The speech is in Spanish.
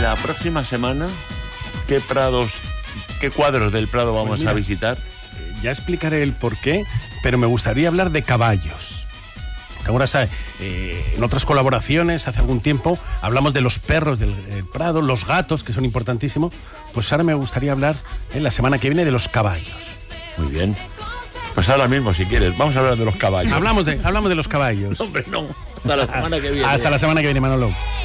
la próxima semana, ¿qué cuadros del Prado vamos a visitar? Ya explicaré el porqué, pero me gustaría hablar de caballos. Ahora, en otras colaboraciones, hace algún tiempo, hablamos de los perros del Prado, los gatos, que son importantísimos. Pues ahora me gustaría hablar, la semana que viene, de los caballos. Muy bien. Pues ahora mismo, si quieres, vamos a hablar de los caballos. Hablamos de los caballos. Hombre, no. Hasta la semana que viene. Hasta la semana que viene, Manolo.